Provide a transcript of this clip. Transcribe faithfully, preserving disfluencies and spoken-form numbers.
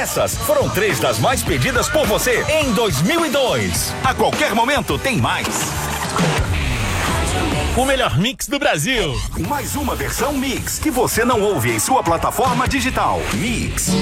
Essas foram três das mais pedidas por você em dois mil e dois. A qualquer momento tem mais. O melhor mix do Brasil. Mais uma versão Mix que você não ouve em sua plataforma digital. Mix.